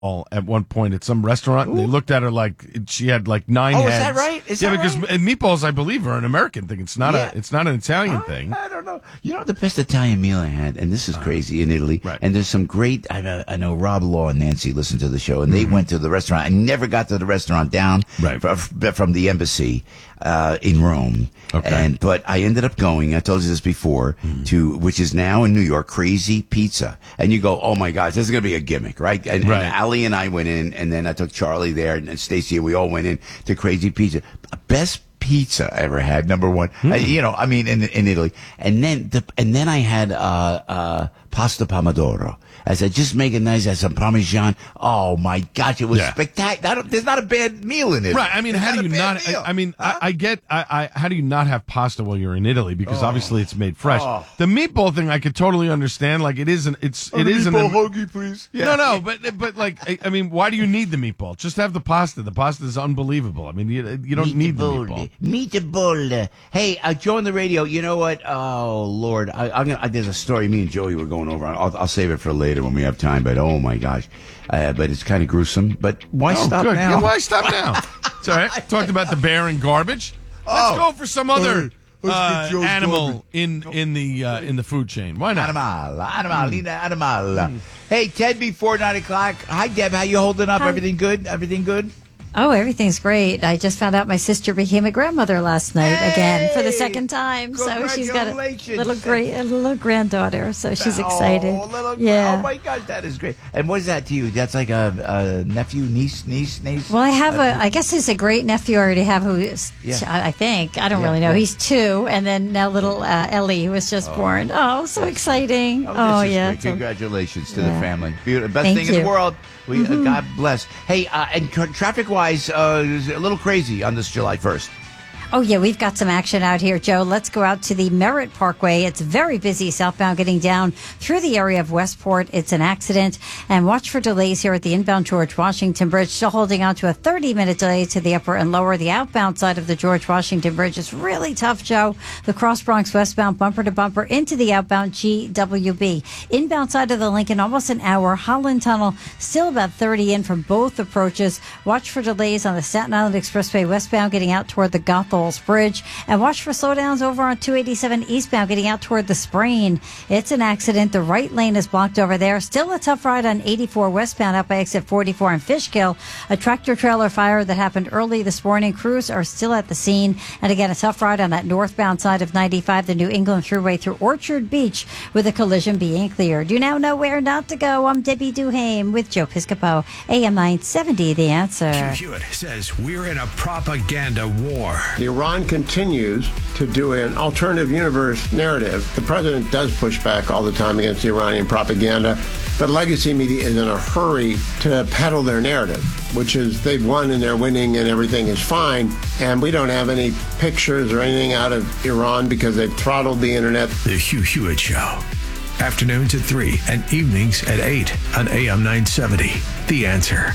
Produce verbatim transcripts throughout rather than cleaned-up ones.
meatball at one point at some restaurant, and they looked at her like she had like nine Oh, heads. is that right? Is yeah, that because right? meatballs, I believe, are an American thing. It's not Yeah. a it's not an Italian I, thing. I don't know. You know the best Italian meal I had, and this is crazy, in Italy. Right. And there's some great. I know, I know Rob Law and Nancy listen to the show, and they went to the restaurant. I never got to the restaurant down Right. fr- from the embassy uh, in Rome. Okay. And but I ended up going. I told you this before to which is now in New York, Crazy Pizza. And you go, oh my gosh, this is gonna be a gimmick, right? And, Right. and Ali and I went in, and then I took Charlie there, and Stacy, and we all went in to Crazy Pizza. Best pizza I ever had. Number one, Hmm. uh, you know, I mean, in in Italy, and then the, and then I had uh, uh, pasta pomodoro. I said, just make it nice. I had some Parmesan. Oh my gosh, it was Yeah. spectacular. There's not a bad meal in it. Right. I mean, There's how do a you bad not? I, meal. I mean, Huh? I, I get. I, I. How do you not have pasta while you're in Italy? Because obviously it's made fresh. Oh. The meatball thing, I could totally understand. Like it isn't. It's. It isn't. meatball an- hoagie, please. No, no, but but like I, I mean, why do you need the meatball? Just have the pasta. The pasta is unbelievable. I mean, you, you don't need the meatball. Meatball. Hey, uh, Joe on the radio. You know what? Oh Lord, I, I'm gonna. I, there's a story me and Joey were going over. I'll, I'll save it for later when we have time. But oh my gosh, uh, but it's kind of gruesome. But why Oh, stop good. now? Yeah, why stop now? It's all right. Talked about the bear and garbage. Let's Oh. go for some other Hey, let's uh, get Joe's animal garbage. in in the uh, in the food chain. Why not? Animal, animalina, animal. Hey, Ted, before nine o'clock. Hi, Deb. How you holding up? Hi. Everything good? Everything good? Oh, everything's great. I just found out my sister became a grandmother last night again for the Hey! second time. So she's got a Congratulations. little great, a little granddaughter. So she's excited. Oh, little, yeah. oh my gosh, that is great. And what is that to you? That's like a, a nephew, niece, niece, niece. Well, I have a, I guess it's a great nephew I already have who is, Yeah. I I think, I don't Yeah, really know. yeah. He's two. And then now little uh, Ellie, who was just born. Oh, so exciting. Oh, Oh, this is yeah. great. So- Congratulations to the Yeah. family. Beautiful. Best Thank thing in you. the world. We, uh, God bless. Hey, uh, and traffic wise, uh, is a little crazy on this July first. Oh, yeah, we've got some action out here, Joe. Let's go out to the Merritt Parkway. It's very busy southbound getting down through the area of Westport. It's an accident. And watch for delays here at the inbound George Washington Bridge. Still holding on to a thirty-minute delay to the upper and lower. The outbound side of the George Washington Bridge is really tough, Joe. The Cross Bronx westbound bumper to bumper into the outbound G W B. Inbound side of the Lincoln, almost an hour. Holland Tunnel, still about thirty in from both approaches. Watch for delays on the Staten Island Expressway westbound getting out toward the Goethals Bridge. And watch for slowdowns over on two eighty-seven eastbound getting out toward the Sprain. It's an accident. The right lane is blocked over there. Still a tough ride on eighty-four westbound up by exit forty-four in Fishkill. A tractor trailer fire that happened early this morning. Crews are still at the scene. And again, a tough ride on that northbound side of ninety-five, the New England Thruway through Orchard Beach, with a collision being cleared. You now know where not to go. I'm Debbie Duhame with Joe Piscopo, A M nine seventy, The Answer. Hewitt says we're in a propaganda war. Iran continues to do an alternative universe narrative. The president does push back all the time against Iranian propaganda, but legacy media is in a hurry to peddle their narrative, which is they've won and they're winning and everything is fine. And we don't have any pictures or anything out of Iran because they've throttled the internet. The Hugh Hewitt Show. Afternoons at three and evenings at eight on A M nine seventy. The Answer.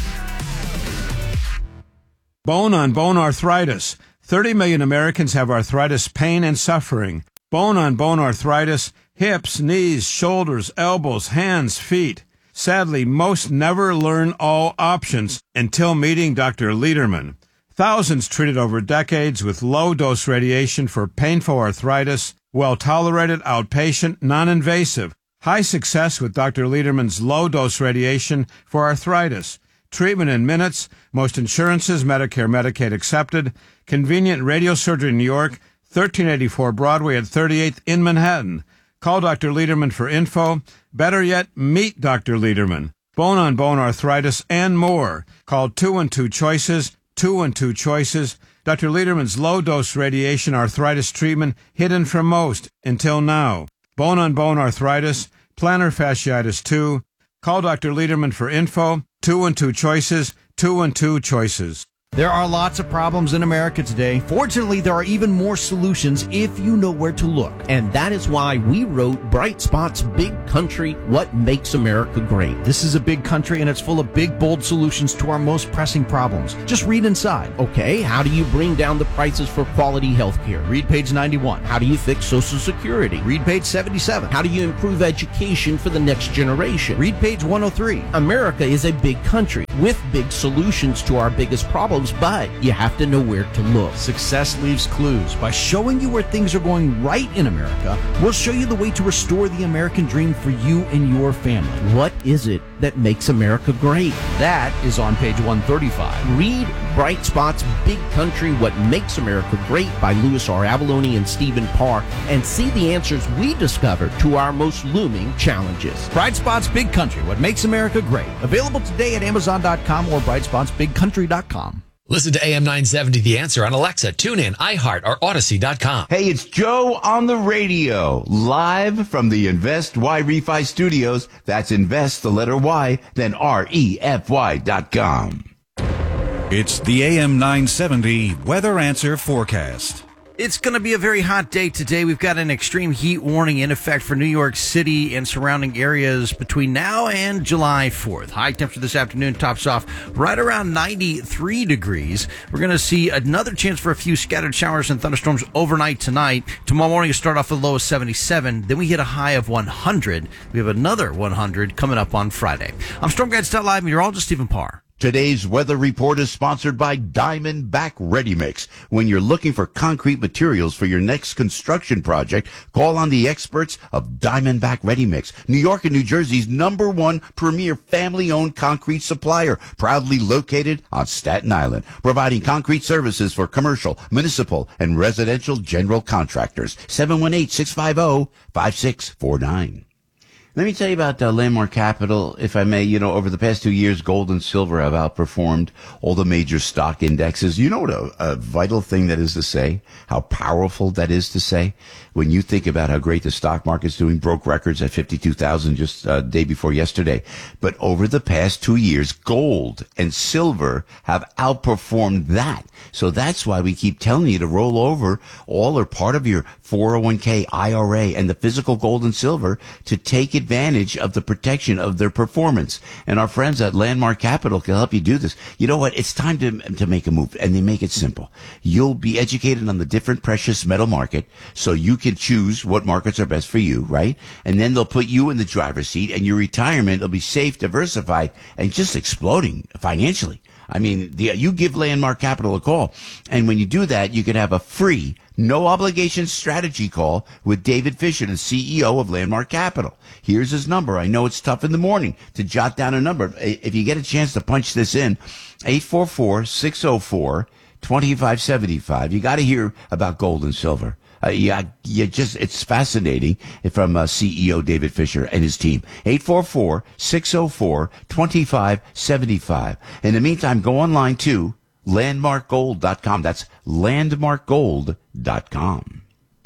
Bone on bone arthritis. thirty million Americans have arthritis pain and suffering. Bone on bone arthritis, hips, knees, shoulders, elbows, hands, feet. Sadly, most never learn all options until meeting Doctor Lederman. Thousands treated over decades with low-dose radiation for painful arthritis, well-tolerated, outpatient, non-invasive. High success with Doctor Lederman's low-dose radiation for arthritis. Treatment in minutes, most insurances, Medicare, Medicaid accepted. Convenient radiosurgery in New York, thirteen eighty-four Broadway at thirty-eighth in Manhattan. Call Doctor Lederman for info. Better yet, meet Doctor Lederman. Bone-on-bone arthritis and more. Call two one two choices, two one two choices. Doctor Lederman's low-dose radiation arthritis treatment hidden from most until now. Bone-on-bone arthritis, plantar fasciitis two. Call Doctor Lederman for info. two one two choices, two one two choices. There are lots of problems in America today. Fortunately, there are even more solutions if you know where to look. And that is why we wrote Bright Spot's Big Country, What Makes America Great. This is a big country, and it's full of big, bold solutions to our most pressing problems. Just read inside. Okay, how do you bring down the prices for quality health care? Read page ninety-one. How do you fix Social Security? Read page seventy-seven. How do you improve education for the next generation? Read page one oh three. America is a big country with big solutions to our biggest problems, but you have to know where to look. Success leaves clues. By showing you where things are going right in America, we'll show you the way to restore the American dream for you and your family. What is it that makes America great? That is on page one thirty-five. Read Bright Spot's Big Country, What Makes America Great by Louis R. Avalone and Stephen Parr, and see the answers we discovered to our most looming challenges. Bright Spot's Big Country, What Makes America Great. Available today at amazon dot com or bright spots big country dot com. Listen to A M nine seventy The Answer on Alexa, TuneIn, iHeart, or Odyssey dot com. Hey, it's Joe on the radio, live from the Invest Y Refi studios. That's invest, the letter Y, then R E F Y dot com. It's the A M nine seventy Weather Answer Forecast. It's going to be a very hot day today. We've got an extreme heat warning in effect for New York City and surrounding areas between now and July fourth. High temperature this afternoon tops off right around ninety-three degrees. We're going to see another chance for a few scattered showers and thunderstorms overnight tonight. Tomorrow morning, we start off with a low of seventy-seven. Then we hit a high of one hundred. We have another one hundred coming up on Friday. I'm Storm Guide Live meteorologist Stephen Parr. Today's weather report is sponsored by Diamondback Ready Mix. When you're looking for concrete materials for your next construction project, call on the experts of Diamondback Ready Mix, New York and New Jersey's number one premier family-owned concrete supplier, proudly located on Staten Island, providing concrete services for commercial, municipal, and residential general contractors. seven one eight, six five zero, five six four nine. Let me tell you about uh, Landmark Capital, if I may. You know, over the past two years, gold and silver have outperformed all the major stock indexes. You know what a, a vital thing that is to say? How powerful that is to say? When you think about how great the stock market's doing, broke records at fifty-two thousand just uh, day before yesterday. But over the past two years, gold and silver have outperformed that. So that's why we keep telling you to roll over all or part of your four oh one k, I R A, and the physical gold and silver to take advantage of the protection of their performance. And our friends at Landmark Capital can help you do this. You know what? It's time to to make a move, and they make it simple. You'll be educated on the different precious metal market, so you can choose what markets are best for you, right? And then they'll put you in the driver's seat, and your retirement will be safe, diversified, and just exploding financially. I mean, the, you give Landmark Capital a call, and when you do that, you can have a free, no obligation strategy call with David Fisher, the C E O of Landmark Capital. Here's his number. I know it's tough in the morning to jot down a number. If you get a chance to punch this in, eight four four, six oh four, two five seven five. You got to hear about gold and silver. Uh, yeah, you just, it's fascinating from uh, C E O David Fisher and his team. eight four four, six oh four, two five seven five. In the meantime, go online to landmark gold dot com. That's landmark gold dot com.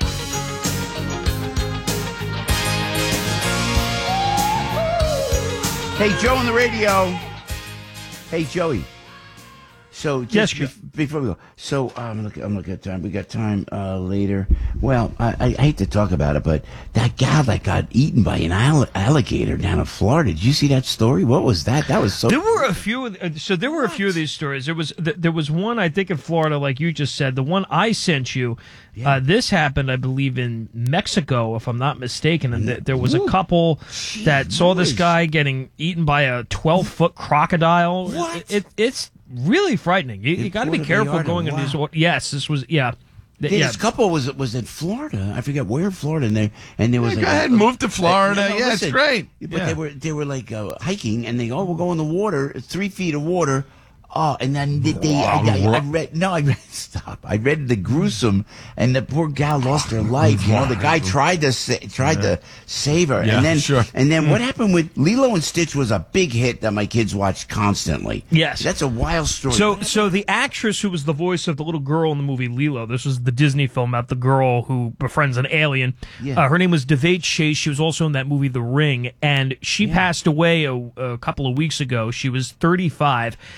Hey, Joe on the radio. Hey, Joey. So just yes, be- before we go, so I'm looking. I'm looking at time. We got time uh, later. Well, I, I hate to talk about it, but that gal that got eaten by an all- alligator down in Florida. Did you see that story? What was that? That was so. There were a few. Uh, so there were a few of these stories. There was th- there was one I think in Florida, like you just said. The one I sent you. Yeah. Uh, this happened, I believe, in Mexico, if I'm not mistaken. And th- there was a couple Jeez, that saw this noise. guy getting eaten by a twelve foot crocodile. What? It, it, it's really frightening. You, you got to be Puerto careful Vallarta, going wow. into these. wa- Yes, this was yeah. Th- Yeah, yeah. This couple was was in Florida. I forget where in Florida, and they and there was Yeah, like go a- ahead, move to Florida. No, no, Yeah, it's listen. great. But Yeah. they were they were like uh, hiking, and they all were going in the water, three feet of water. Oh, and then they, they I, I, I read no, I read stop. I read the gruesome, and the poor gal lost her life. You know, the guy tried to sa- tried Yeah. to save her, Yeah, and then sure. and then what happened with Lilo and Stitch was a big hit that my kids watched constantly. Yes. That's a wild story. So, so the actress who was the voice of the little girl in the movie Lilo, this was the Disney film about the girl who befriends an alien. Yeah. Uh, her name was Devate Chase. She was also in that movie The Ring, and she Yeah. passed away a, a couple of weeks ago. She was thirty-five, and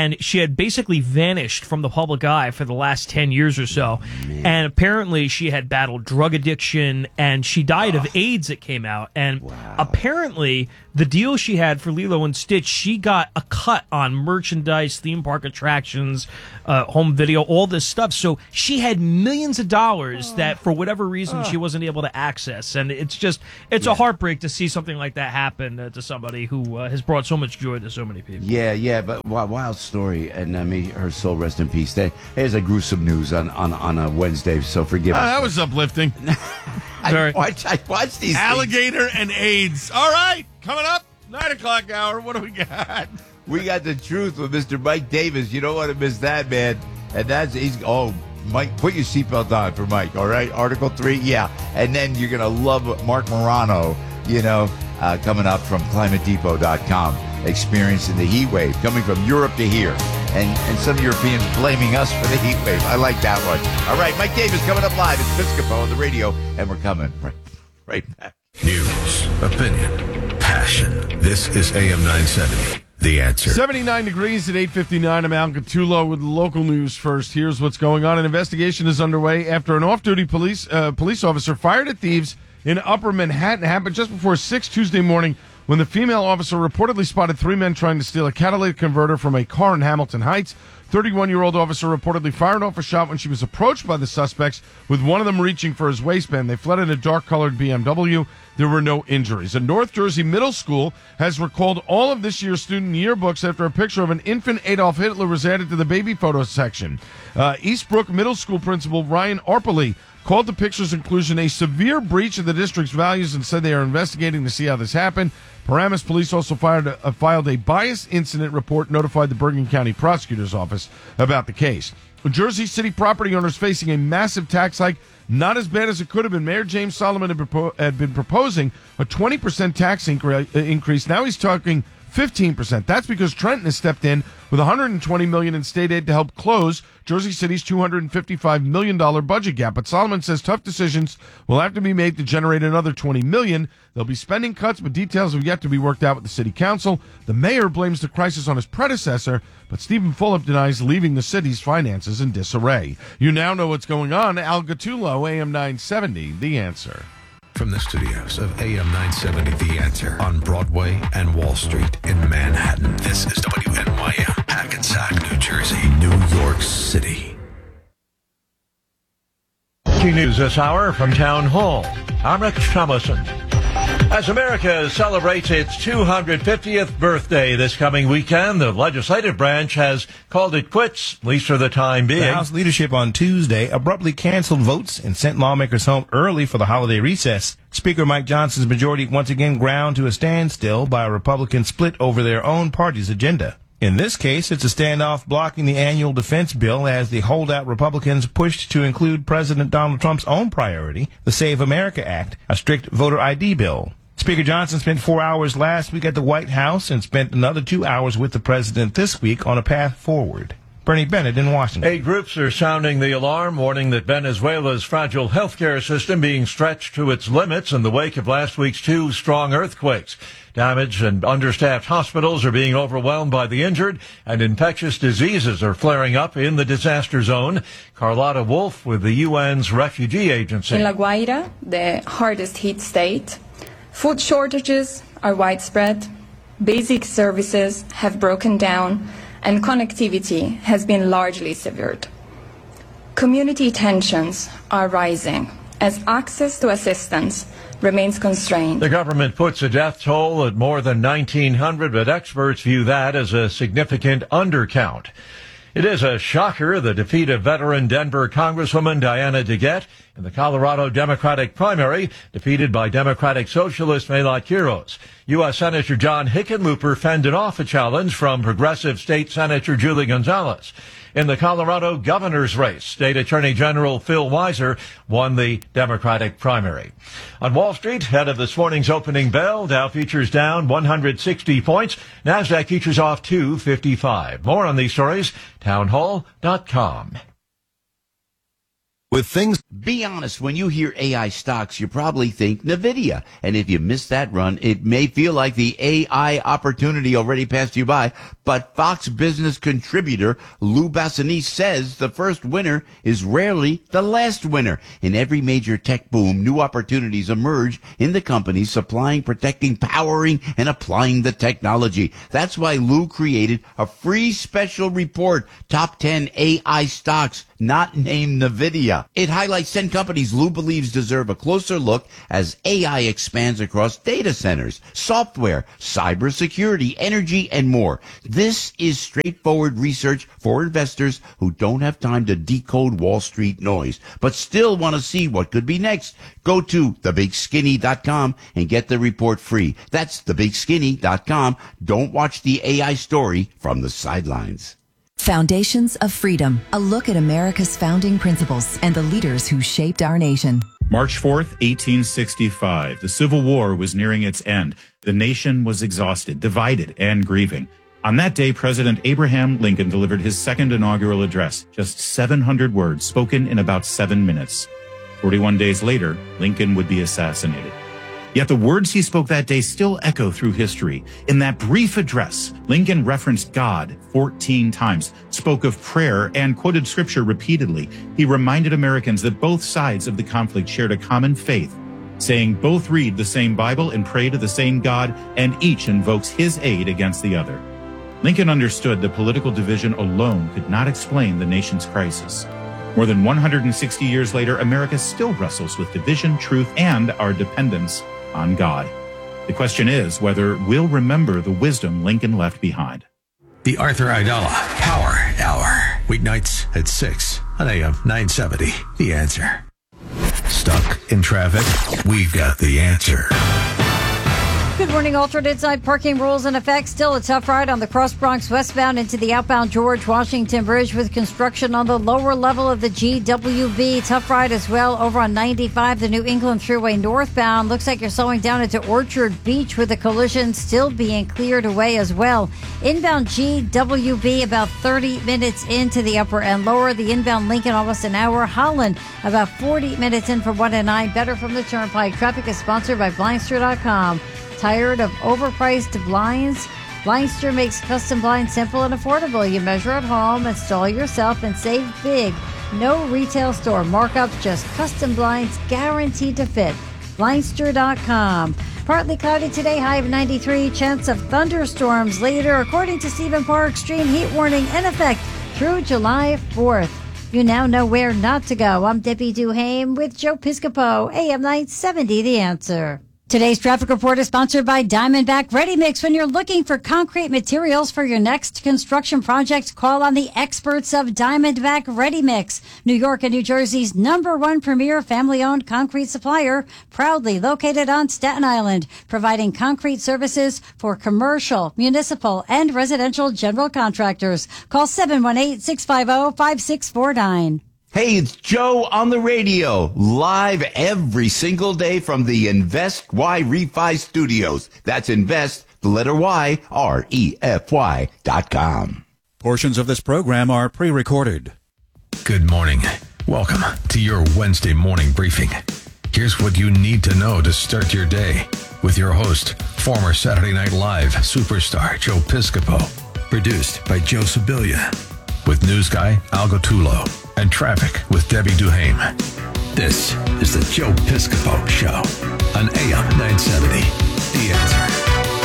and she had basically vanished from the public eye for the last ten years or so. Man. And apparently she had battled drug addiction, and she died oh. of AIDS, it came out. And wow. apparently the deal she had for Lilo and Stitch, she got a cut on merchandise, theme park attractions, uh, home video, all this stuff. So she had millions of dollars oh. that, for whatever reason, oh. she wasn't able to access. And it's just, it's yeah. a heartbreak to see something like that happen uh, to somebody who uh, has brought so much joy to so many people. Yeah, yeah, but wild story, and uh, may her soul rest in peace. There's a gruesome news on, on, on a Wednesday, so forgive uh, us. That was uplifting. I, watch, I watch these Alligator things. and AIDS. All right, coming up, nine o'clock hour. What do we got? We got the truth with Mister Mike Davis. You don't want to miss that, man. And that's, he's, oh, Mike, put your seatbelt on for Mike, all right? Article three, yeah. And then you're going to love Mark Morano, you know, uh, coming up from climate depot dot com, experiencing the heat wave, coming from Europe to here. And, and some Europeans blaming us for the heat wave. I like that one. All right, Mike Davis coming up live. It's Piscopo on the radio, and we're coming right, right back. News, opinion, passion. This is A M nine seventy. The Answer. seventy-nine degrees at eight fifty-nine. I'm Al Gattulo with local news first. Here's what's going on. An investigation is underway after an off-duty police uh, police officer fired at thieves in Upper Manhattan. It happened just before six Tuesday morning when the female officer reportedly spotted three men trying to steal a catalytic converter from a car in Hamilton Heights. thirty-one-year-old officer reportedly fired off a shot when she was approached by the suspects, with one of them reaching for his waistband. They fled in a dark-colored B M W. There were no injuries. A North Jersey middle school has recalled all of this year's student yearbooks after a picture of an infant Adolf Hitler was added to the baby photo section. Uh, Eastbrook Middle School principal Ryan Arpely called the picture's inclusion a severe breach of the district's values and said they are investigating to see how this happened. Paramus police also fired a, uh, filed a bias incident report, notified the Bergen County Prosecutor's Office about the case. Jersey City property owners facing a massive tax hike, not as bad as it could have been. Mayor James Solomon had, propo- had been proposing a twenty percent tax incre- uh, increase. Now he's talking fifteen percent. That's because Trenton has stepped in with one hundred twenty million dollars in state aid to help close Jersey City's two hundred fifty-five million dollars budget gap. But Solomon says tough decisions will have to be made to generate another twenty million dollars. There'll be spending cuts, but details have yet to be worked out with the city council. The mayor blames the crisis on his predecessor, but Stephen Fulop denies leaving the city's finances in disarray. You now know what's going on. Al Gattulo, A M nine seventy, The Answer. From the studios of A M nine seventy, The Answer, on Broadway and Wall Street in Manhattan, this is W N Y M, Hackensack, New Jersey, New York City. News this hour from Town Hall. I'm Rich Thomason. As America celebrates its two hundred fiftieth birthday this coming weekend, the legislative branch has called it quits, at least for the time being. The House leadership on Tuesday abruptly canceled votes and sent lawmakers home early for the holiday recess. Speaker Mike Johnson's majority once again ground to a standstill by a Republican split over their own party's agenda. In this case, it's a standoff blocking the annual defense bill as the holdout Republicans pushed to include President Donald Trump's own priority, the Save America Act, a strict voter I D bill. Speaker Johnson spent four hours last week at the White House and spent another two hours with the president this week on a path forward. Bernie Bennett in Washington. Eight groups are sounding the alarm, warning that Venezuela's fragile healthcare system being stretched to its limits in the wake of last week's two strong earthquakes. Damaged and understaffed hospitals are being overwhelmed by the injured, and infectious diseases are flaring up in the disaster zone. Carlotta Wolf with the U N's Refugee Agency. In La Guaira, the hardest hit state, food shortages are widespread, basic services have broken down, and connectivity has been largely severed. Community tensions are rising as access to assistance remains constrained. The government puts a death toll at more than nineteen hundred, but experts view that as a significant undercount. It is a shocker, the defeat of veteran Denver Congresswoman Diana DeGette in the Colorado Democratic primary, defeated by Democratic Socialist Malat Quiroz. U S. Senator John Hickenlooper fended off a challenge from progressive State Senator Julie Gonzalez. In the Colorado governor's race, State Attorney General Phil Weiser won the Democratic primary. On Wall Street, ahead of this morning's opening bell, Dow futures down one hundred sixty points. NASDAQ futures off two fifty-five. More on these stories, townhall dot com. With things. Be honest, when you hear A I stocks, you probably think NVIDIA. And if you missed that run, it may feel like the A I opportunity already passed you by. But Fox Business contributor Lou Bassini says the first winner is rarely the last winner. In every major tech boom, new opportunities emerge in the companies supplying, protecting, powering, and applying the technology. That's why Lou created a free special report, Top ten A I Stocks Not Named NVIDIA. It highlights ten companies Lou believes deserve a closer look as A I expands across data centers, software, cybersecurity, energy, and more. This is straightforward research for investors who don't have time to decode Wall Street noise, but still want to see what could be next. Go to the big skinny dot com and get the report free. That's the big skinny dot com. Don't watch the A I story from the sidelines. Foundations of Freedom, a look at America's founding principles and the leaders who shaped our nation. March fourth, eighteen sixty-five. The Civil War was nearing its end. The nation was exhausted, divided, and grieving. On that day, President Abraham Lincoln delivered his second inaugural address, just seven hundred words spoken in about seven minutes. forty-one days later, Lincoln would be assassinated. Yet the words he spoke that day still echo through history. In that brief address, Lincoln referenced God fourteen times, spoke of prayer, and quoted scripture repeatedly. He reminded Americans that both sides of the conflict shared a common faith, saying both read the same Bible and pray to the same God, and each invokes his aid against the other. Lincoln understood that political division alone could not explain the nation's crisis. More than one hundred sixty years later, America still wrestles with division, truth, and our dependence on God. The question is whether we'll remember the wisdom Lincoln left behind. The Arthur Aidala Power Hour. Weeknights at six on A M nine seventy. The Answer. Stuck in traffic? We've got the answer. Good morning. Alternate side parking rules in effect. Still a tough ride on the Cross Bronx westbound into the outbound George Washington Bridge with construction on the lower level of the G W B. Tough ride as well over on ninety-five, the New England Thruway northbound. Looks like you're slowing down into Orchard Beach with a collision still being cleared away as well. Inbound G W B about thirty minutes into the upper and lower. The inbound Lincoln almost an hour. Holland about forty minutes in for one and nine. Better from the Turnpike. Traffic is sponsored by Blindster dot com. Tired of overpriced blinds? Blindster makes custom blinds simple and affordable. You measure at home, install yourself, and save big. No retail store markups, just custom blinds guaranteed to fit. Blindster dot com. Partly cloudy today, high of ninety-three. Chance of thunderstorms later, according to Stephen Parr. Extreme heat warning in effect through July fourth. You now know where not to go. I'm Debbie Duhame with Joe Piscopo, A M nine seventy, The Answer. Today's traffic report is sponsored by Diamondback Ready Mix. When you're looking for concrete materials for your next construction project, call on the experts of Diamondback Ready Mix. New York and New Jersey's number one premier family-owned concrete supplier, proudly located on Staten Island, providing concrete services for commercial, municipal, and residential general contractors. Call seven one eight, six five zero, five six four nine. Hey, it's Joe on the radio, live every single day from the Invest Y Refi Studios. That's Invest, the letter Y, R E F Y dot com. Portions of this program are pre-recorded. Good morning. Welcome to your Wednesday morning briefing. Here's what you need to know to start your day with your host, former Saturday Night Live superstar Joe Piscopo. Produced by Joe Sibilia. With news guy Al Gottulo. And traffic with Debbie Duhame. This is the Joe Piscopo Show on A M nine seventy. The Answer.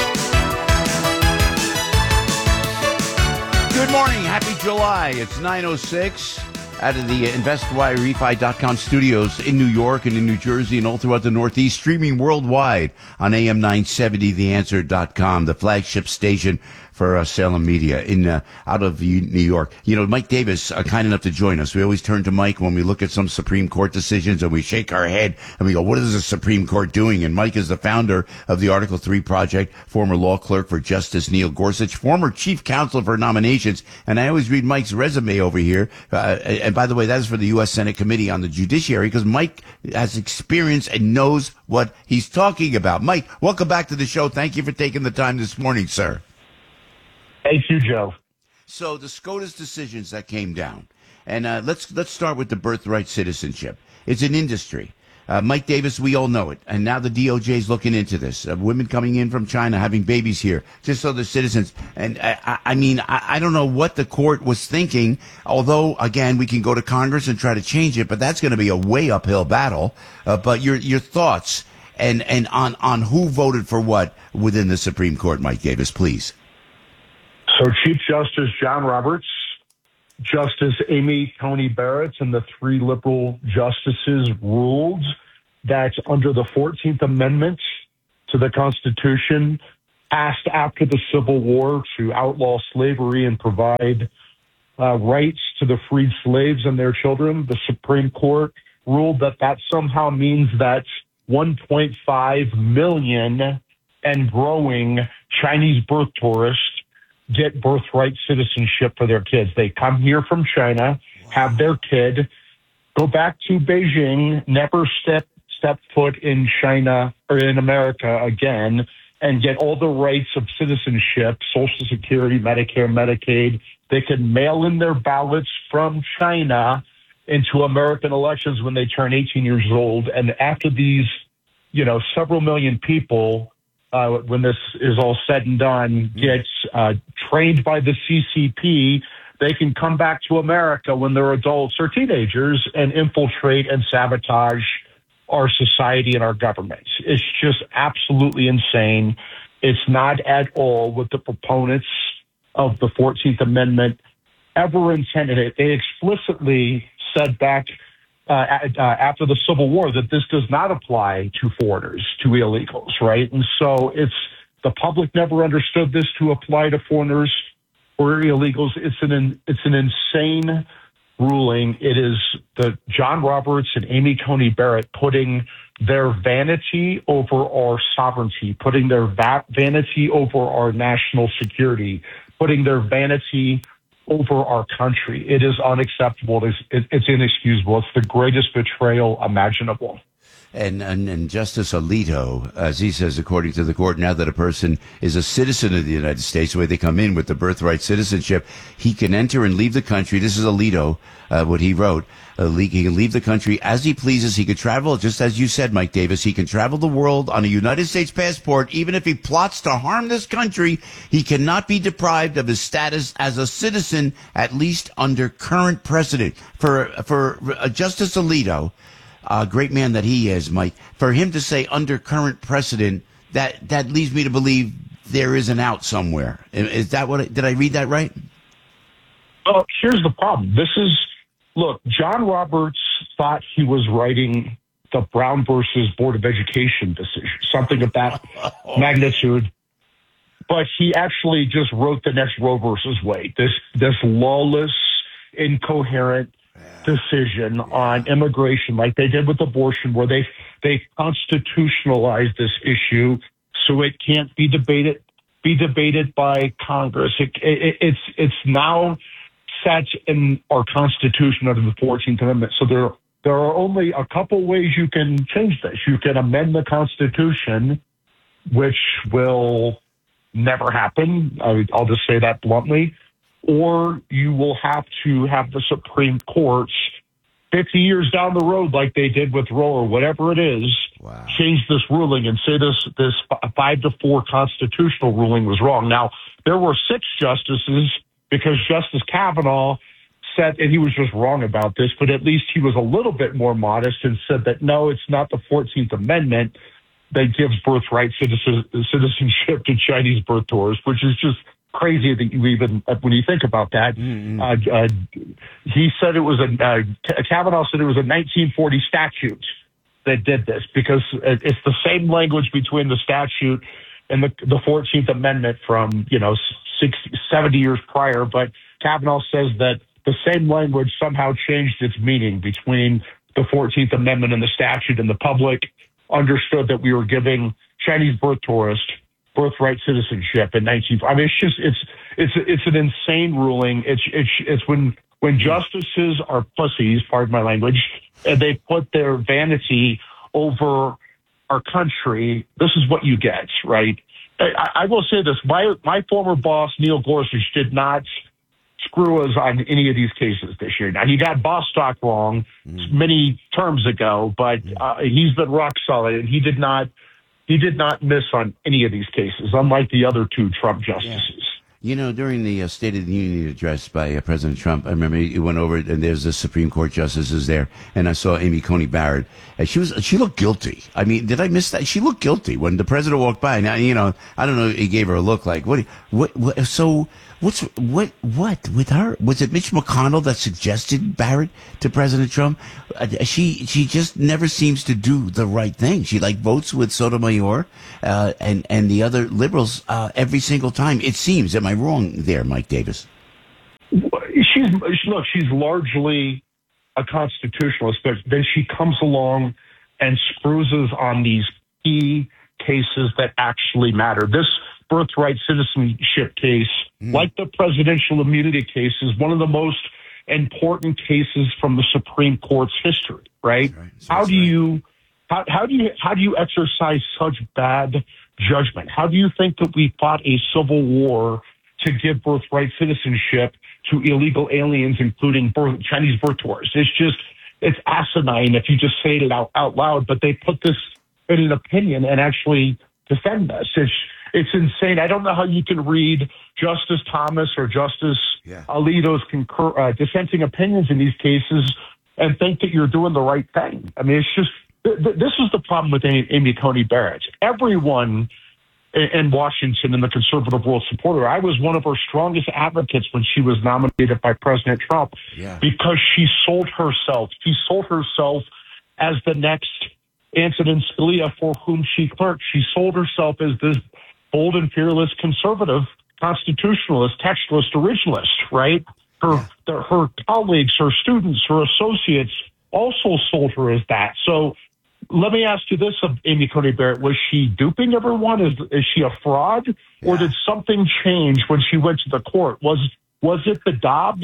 Good morning. Happy July. It's nine oh six out of the Invest Y Refi dot com studios in New York and in New Jersey and all throughout the Northeast, streaming worldwide on A M nine seventy the answer dot com, the flagship station for uh, Salem Media in uh, out of New York. You know, Mike Davis, uh, kind enough to join us. We always turn to Mike when we look at some Supreme Court decisions and we shake our head and we go, what is the Supreme Court doing? And Mike is the founder of the Article three Project, former law clerk for Justice Neil Gorsuch, former chief counsel for nominations. And I always read Mike's resume over here. Uh, and by the way, that is for the U S Senate Committee on the Judiciary because Mike has experience and knows what he's talking about. Mike, welcome back to the show. Thank you for taking the time this morning, sir. Thank you, Joe. So the SCOTUS decisions that came down, and uh, let's let's start with the birthright citizenship. It's an industry. Uh, Mike Davis, we all know it. And now the D O J is looking into this. Uh, women coming in from China, having babies here, just so they're citizens. And I, I, I mean, I, I don't know what the court was thinking, although, again, we can go to Congress and try to change it, but that's going to be a way uphill battle. Uh, but your your thoughts and, and on, on who voted for what within the Supreme Court, Mike Davis, please. So Chief Justice John Roberts, Justice Amy Coney Barrett, and the three liberal justices ruled that under the fourteenth Amendment to the Constitution, passed after the Civil War to outlaw slavery and provide uh, rights to the freed slaves and their children, the Supreme Court ruled that that somehow means that one point five million and growing Chinese birth tourists get birthright citizenship for their kids. They come here from China, have their kid, go back to Beijing, never step step foot in China or in America again, and get all the rights of citizenship, Social Security, Medicare, Medicaid. They can mail in their ballots from China into American elections when they turn eighteen years old. And after these, you know, several million people, Uh, when this is all said and done, gets uh, trained by the C C P, they can come back to America when they're adults or teenagers and infiltrate and sabotage our society and our government. It's just absolutely insane. It's not at all what the proponents of the fourteenth Amendment ever intended it. They explicitly said back Uh, uh, after the Civil War that this does not apply to foreigners, to illegals, right? And so it's the public never understood this to apply to foreigners or illegals. It's an it's an insane ruling. It is the John Roberts and Amy Coney Barrett putting their vanity over our sovereignty, putting their va- vanity over our national security, putting their vanity over our country. It is unacceptable. It's, it, it's inexcusable. It's the greatest betrayal imaginable. And, and and Justice Alito, as he says, according to the court, now that a person is a citizen of the United States, the way they come in with the birthright citizenship, he can enter and leave the country. This is Alito, uh, what he wrote. Uh, he can leave the country as he pleases. He could travel, just as you said, Mike Davis. He can travel the world on a United States passport. Even if he plots to harm this country, he cannot be deprived of his status as a citizen, at least under current precedent. For for uh, Justice Alito, a uh, great man that he is, Mike, for him to say under current precedent, that that leads me to believe there is an out somewhere. Is that what? I, did I read that right? Well, here's the problem. This is, look, John Roberts thought he was writing the Brown versus Board of Education decision, something of that magnitude. But he actually just wrote the next Roe versus Wade, this this lawless, incoherent decision on immigration, like they did with abortion, where they they constitutionalized this issue so it can't be debated be debated by Congress. It, it, it's it's now set in our Constitution under the fourteenth Amendment. So there there are only a couple ways you can change this. You can amend the Constitution, which will never happen. I, I'll just say that bluntly. Or you will have to have the Supreme Court fifty years down the road, like they did with Roe or whatever it is, wow. change this ruling and say this this five to four constitutional ruling was wrong. Now, there were six justices because Justice Kavanaugh said, and he was just wrong about this, but at least he was a little bit more modest and said that, no, it's not the fourteenth Amendment that gives birthright citizenship to Chinese birth tourists, which is just crazy that you even, when you think about that. Mm-hmm. Uh, uh, he said it was a, uh, Kavanaugh said it was a nineteen forty statute that did this because it's the same language between the statute and the, the fourteenth Amendment from, you know, sixty, seventy years prior. But Kavanaugh says that the same language somehow changed its meaning between the fourteenth Amendment and the statute, and the public understood that we were giving Chinese birth tourists birthright citizenship in nineteen. I mean, it's just it's it's it's an insane ruling. It's it's it's when when justices are pussies, pardon my language, and they put their vanity over our country. This is what you get, right? I, I will say this: my my former boss Neil Gorsuch did not screw us on any of these cases this year. Now, he got Bostock wrong mm. many terms ago, but uh, he's been rock solid, and he did not he did not miss on any of these cases, unlike the other two Trump justices. Yeah. You know, during the uh, State of the Union address by uh, President Trump, I remember he went over and there's the Supreme Court justices there, and I saw Amy Coney Barrett, and she was she looked guilty. I mean, did I miss that? She looked guilty when the president walked by. Now, you know, I don't know. He gave her a look like what? What? what so what's what? What with her? Was it Mitch McConnell that suggested Barrett to President Trump? Uh, she she just never seems to do the right thing. She like votes with Sotomayor uh, and and the other liberals uh, every single time. It seems. Am I wrong there, Mike Davis? She's look. She's largely a constitutionalist, but then she comes along and screws us on these key cases that actually matter. This birthright citizenship case, mm. like the presidential immunity case, is one of the most important cases from the Supreme Court's history. Right? right. How do right. you how, how do you how do you exercise such bad judgment? How do you think that we fought a civil war to give birthright citizenship to illegal aliens, including birth, Chinese birth tours? It's just, it's asinine if you just say it out, out loud, but they put this in an opinion and actually defend us. It's, it's insane. I don't know how you can read Justice Thomas or Justice yeah. Alito's concur, uh, dissenting opinions in these cases and think that you're doing the right thing. I mean, it's just, th- th- this is the problem with Amy, Amy Coney Barrett. Everyone in Washington and the conservative world supported her. I was one of her strongest advocates when she was nominated by President Trump yeah. because she sold herself. She sold herself as the next Antonin Scalia for whom she clerked. She sold herself as this bold and fearless conservative, constitutionalist, textualist, originalist, right? Her, yeah. the, her colleagues, her students, her associates also sold her as that. So let me ask you this of Amy Coney Barrett. Was she duping everyone? Is is she a fraud? Yeah. Or did something change when she went to the court? Was was it the Dobbs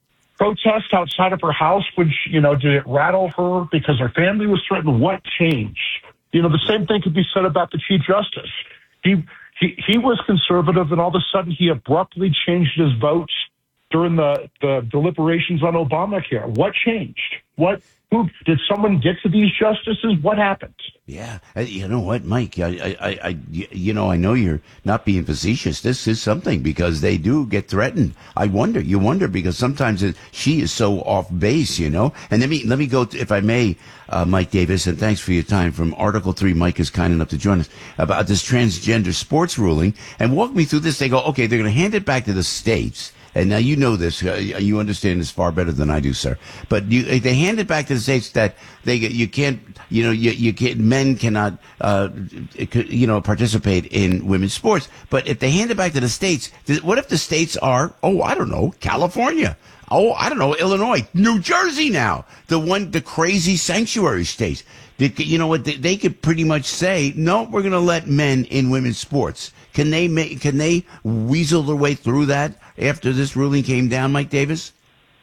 protest outside of her house? When she, you know, did it rattle her because her family was threatened? What changed? You know, the same thing could be said about the Chief Justice. He he, he was conservative, and all of a sudden he abruptly changed his votes during the, the deliberations on Obamacare. What changed? What? Who, did someone get to these justices? What happened? Yeah, you know what, Mike? I, I, I, you know, I know you're not being facetious. This is something because they do get threatened. I wonder. You wonder because sometimes it, she is so off base, you know. And let me let me go, to, if I may, uh, Mike Davis, and thanks for your time. From Article Three, Mike is kind enough to join us about this transgender sports ruling and walk me through this. They go, okay, they're going to hand it back to the states. And now you know this, uh, you understand this far better than I do, sir. But you, they hand it back to the states that they, you can't, you know, you, you can't, men cannot, uh, you know, participate in women's sports. But if they hand it back to the states, what if the states are, oh, I don't know, California? Oh, I don't know, Illinois, New Jersey now, the one, the crazy sanctuary states. You know what? They could pretty much say, no, we're going to let men in women's sports. Can they make, can they weasel their way through that after this ruling came down, Mike Davis?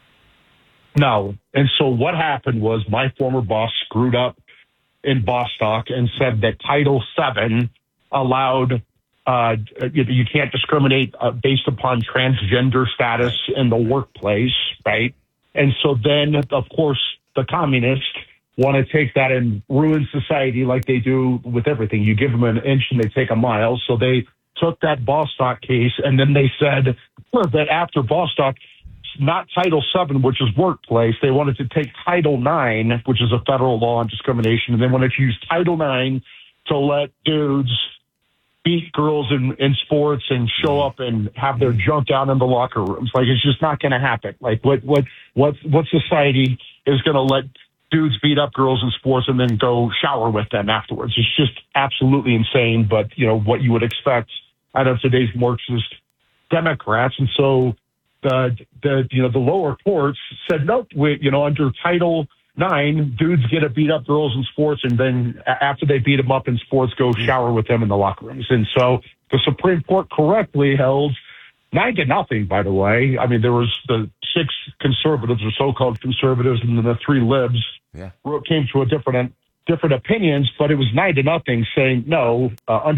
No. And so what happened was my former boss screwed up in Bostock and said that Title seven allowed, uh, you, you can't discriminate uh, based upon transgender status in the workplace, right? And so then, of course, the communists want to take that and ruin society like they do with everything. You give them an inch and they take a mile. So they took that Bostock case and then they said that after Bostock, not Title seven, which is workplace, they wanted to take Title nine, which is a federal law on discrimination, and they wanted to use Title nine to let dudes beat girls in, in sports and show up and have their junk down in the locker rooms. Like, it's just not going to happen. Like, what, what, what, what society is going to let dudes beat up girls in sports and then go shower with them afterwards? It's just absolutely insane, but, you know, what you would expect out of today's Marxist Democrats. And so the, the you know, the lower courts said, nope, we, you know, under Title nine, dudes get to beat up girls in sports, and then after they beat them up in sports, go shower with them in the locker rooms. And so the Supreme Court correctly held nine to nothing, by the way. I mean, there was the six conservatives or so-called conservatives and then the three libs yeah. came to a different different opinions, but it was nine to nothing saying no, uh, under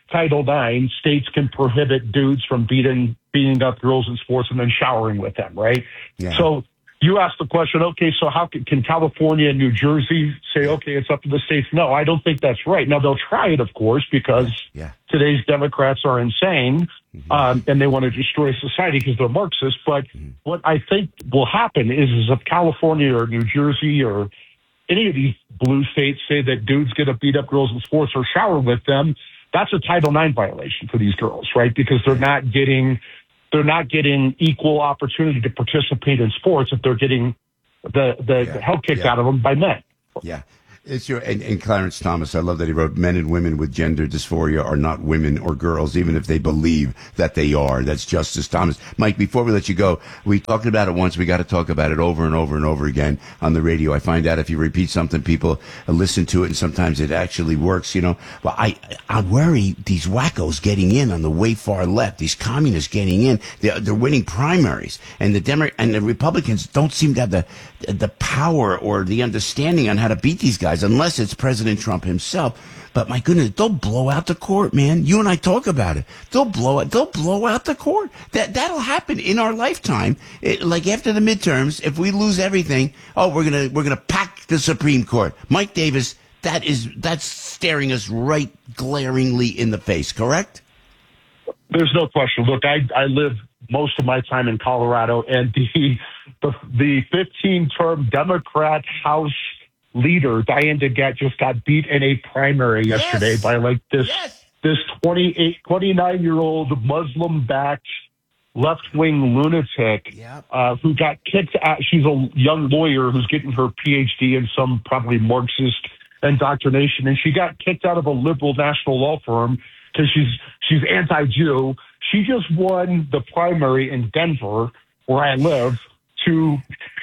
Title nine, states can prohibit dudes from beating beating up girls in sports and then showering with them, right? Yeah. So you asked the question, okay, so how can, can California and New Jersey say, okay, it's up to the states? No, I don't think that's right. Now, they'll try it, of course, because yeah. today's Democrats are insane, mm-hmm. um, and they want to destroy society because they're Marxists. But mm-hmm. what I think will happen is, is if California or New Jersey or any of these blue states say that dudes get to beat up girls in sports or shower with them, that's a Title nine violation for these girls, right? Because they're not getting... They're not getting equal opportunity to participate in sports if they're getting the, the, Yeah. the hell kicked Yeah. out of them by men. Yeah. It's your and, and Clarence Thomas. I love that he wrote, "Men and women with gender dysphoria are not women or girls, even if they believe that they are." That's Justice Thomas. Mike, before we let you go, we talked about it once. We got to talk about it over and over and over again on the radio. I find out if you repeat something, people listen to it, and sometimes it actually works. You know, well, I I worry these wackos getting in on the way far left. These communists getting in. They're, they're winning primaries, and the Demo- and the Republicans don't seem to have the the power or the understanding on how to beat these guys, unless it's President Trump himself. But my goodness, they'll blow out the court, man. You and I talk about it. They'll blow it. They'll blow out the court. That that'll happen in our lifetime. It, like after the midterms, if we lose everything, oh, we're gonna we're gonna pack the Supreme Court. Mike Davis, that is that's staring us right glaringly in the face. Correct? There's no question. Look, I I live most of my time in Colorado, and the the, the fifteen-term Democrat House leader, Diane DeGette, just got beat in a primary yesterday Yes. by like this Yes. this twenty-eight, twenty-nine-year-old Muslim-backed left-wing lunatic Yep. uh, who got kicked out. She's a young lawyer who's getting her P H D in some probably Marxist indoctrination, and she got kicked out of a liberal national law firm because she's she's anti-Jew. She just won the primary in Denver, where I live, to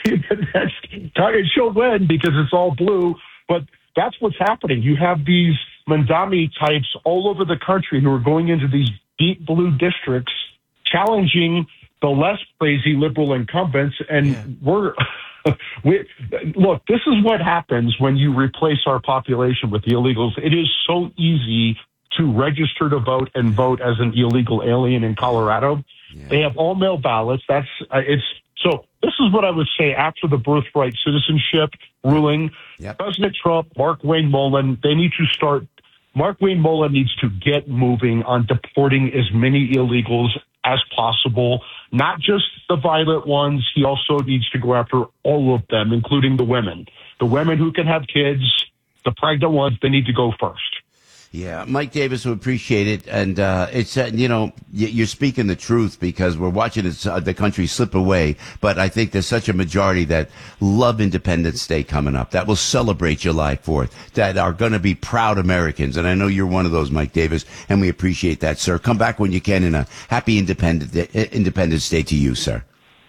and she'll win because it's all blue. But that's what's happening. You have these Mandami types all over the country who are going into these deep blue districts, challenging the less crazy liberal incumbents, and Yeah. we're. We, look, this is what happens when you replace our population with the illegals. It is so easy to register to vote and vote as an illegal alien in Colorado. Yeah. They have all mail ballots. That's uh, it's so. This is what I would say after the birthright citizenship ruling. Yep. President Trump, Mark Wayne Mullen, they need to start. Mark Wayne Mullen needs to get moving on deporting as many illegals as possible, not just the violent ones. He also needs to go after all of them, including the women. The women who can have kids, the pregnant ones, they need to go first. Yeah, Mike Davis would appreciate it, and uh, it's uh, you know y- you're speaking the truth because we're watching it, uh, the country slip away. But I think there's such a majority that love Independence Day coming up, that will celebrate July fourth, that are going to be proud Americans, and I know you're one of those, Mike Davis, and we appreciate that, sir. Come back when you can, and a happy Independence Day, Independence Day to you, sir.